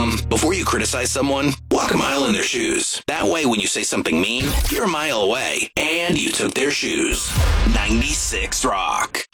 Before you criticize someone, walk a mile in their shoes. That way, when you say something mean, you're a mile away, and you took their shoes. 96 Rock.